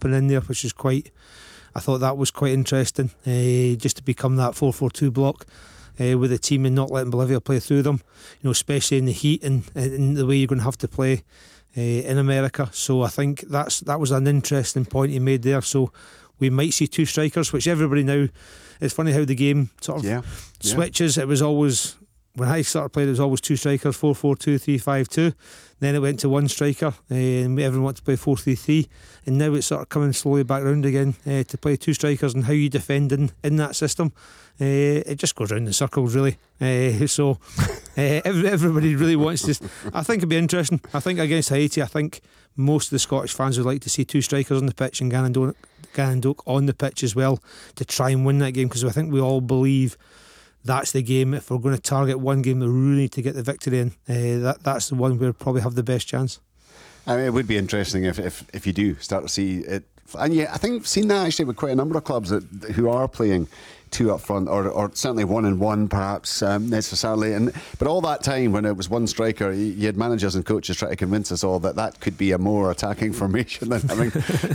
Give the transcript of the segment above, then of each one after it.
dropping in there, which is I thought that was quite interesting, just to become that 4-4-2 block with the team and not letting Bolivia play through them, especially in the heat and the way you're going to have to play in America. So I think that was an interesting point he made there. So we might see two strikers, which everybody now, it's funny how the game sort of switches. It was always, when I started playing, it was always two strikers, 4-4-2, 3-5-2. Then it went to one striker, and everyone wanted to play 4-3-3. And now it's sort of coming slowly back round again to play two strikers, and how you defend in that system. It just goes round in circles, really. So everybody really wants this. I think it'd be interesting. I think against Haiti, I think most of the Scottish fans would like to see two strikers on the pitch and Gannon Doak on the pitch as well to try and win that game, because I think we all believe that's the game. If we're going to target one game, we really need to get the victory in. That's the one where we probably have the best chance. I mean, it would be interesting if you do start to see it. And yeah, I think I've seen that actually with quite a number of clubs who are playing two up front, or certainly 1-1 perhaps necessarily. But all that time when it was one striker, you had managers and coaches try to convince us all that could be a more attacking formation than having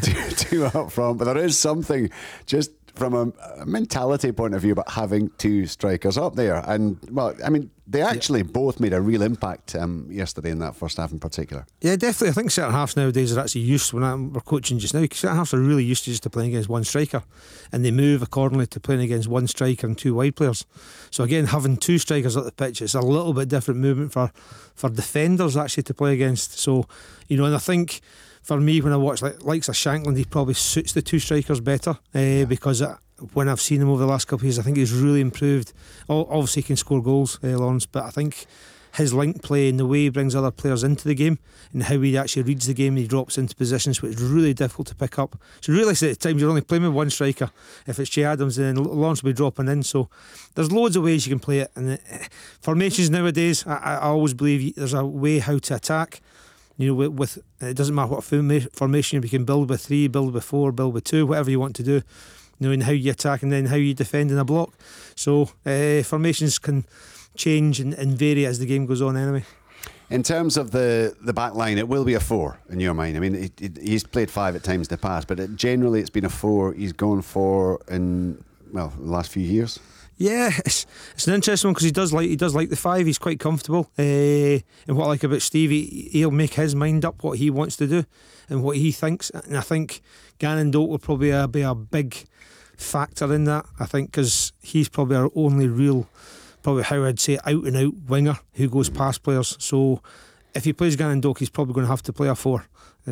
two up front. But there is something just from a mentality point of view about having two strikers up there. And well, I mean, they actually both made a real impact yesterday in that first half in particular. Yeah, definitely. I think centre halves nowadays are actually used, when we're coaching just now, centre halves are really used to just playing against one striker, and they move accordingly to playing against one striker and two wide players. So again, having two strikers at the pitch, it's a little bit different movement for defenders actually to play against. So, and I think for me, when I watch likes of Shankland, he probably suits the two strikers better, because when I've seen him over the last couple of years, I think he's really improved. Obviously he can score goals, Lawrence, but I think his link play and the way he brings other players into the game and how he actually reads the game, he drops into positions which is really difficult to pick up. So realise at times you're only playing with one striker. If it's Che Adams, then Lawrence will be dropping in. So there's loads of ways you can play it, and formations nowadays, I always believe there's a way how to attack. With it doesn't matter what formation, you can build with 3, build with 4, build with 2, whatever you want to do, and how you attack and then how you defend in a block. So formations can change and vary as the game goes on anyway. In terms of the back line, it will be a 4 in your mind. I mean, he's played 5 at times in the past, but generally it's been a 4 he's gone for in the last few years. Yeah, it's an interesting one, because he does like the 5. He's quite comfortable, and what I like about Steve, he'll make his mind up what he wants to do and what he thinks. And I think Gannon Doak will probably be a big factor in that. I think because he's probably our only real, probably how I'd say, out and out winger who goes past players. So if he plays Gannon Doak, he's probably going to have to play a 4.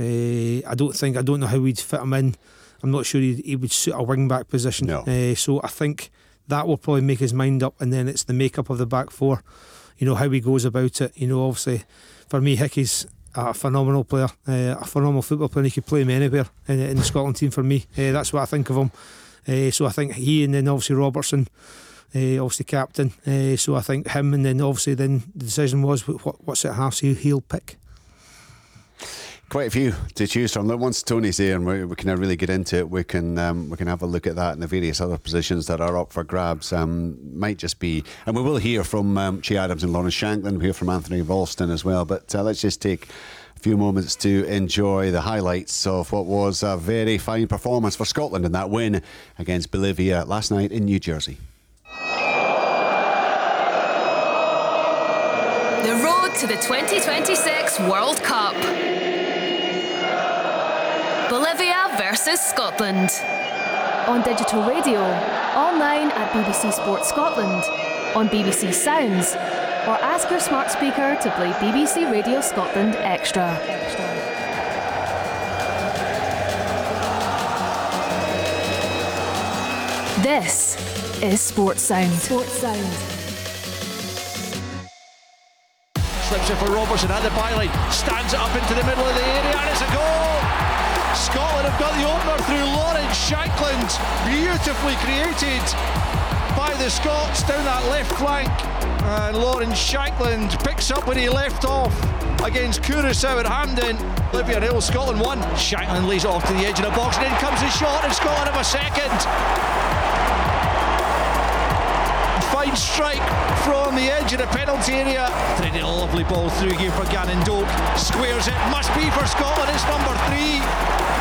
I don't know how we'd fit him in. I'm not sure he would suit a wing back position. No. So I think that will probably make his mind up, and then it's the makeup of the back 4, how he goes about it. Obviously for me, Hickey's a phenomenal player, a phenomenal football player. He could play him anywhere in the Scotland team for me. That's what I think of him. So I think he, and then obviously Robertson, obviously captain. So I think him, and then obviously then the decision was what's it half he'll pick. Quite a few to choose from. Once Tony's here and we can really get into it, we can have a look at that and the various other positions that are up for grabs. Might just be, and we will hear from Che Adams and Lawrence Shankland. We'll hear from Anthony Volston as well. But let's just take a few moments to enjoy the highlights of what was a very fine performance for Scotland in that win against Bolivia last night in New Jersey. The road to the 2026 World Cup. Bolivia versus Scotland. On digital radio, online at BBC Sport Scotland, on BBC Sounds, or ask your smart speaker to play BBC Radio Scotland Extra. This is Sports Sound. Slips it for Robertson at the byline, stands it up into the middle of the area, and it's a goal! Scotland have got the opener through Lawrence Shankland, beautifully created by the Scots down that left flank, and Lawrence Shankland picks up when he left off against Curaçao at Hampden. Bolivia 0, Scotland 1. Shankland lays it off to the edge of the box, and in comes the shot, and Scotland have a second. Fine strike from the edge of the penalty area. Threading a lovely ball through here for Gannon Doak. Squares it, must be for Scotland, it's number 3.